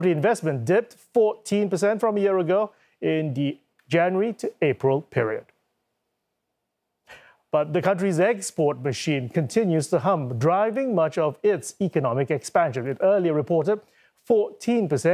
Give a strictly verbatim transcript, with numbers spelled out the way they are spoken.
investment dipped fourteen percent from a year ago in the January to April period. But the country's export machine continues to hum, driving much of its economic expansion. It earlier reported fourteen percent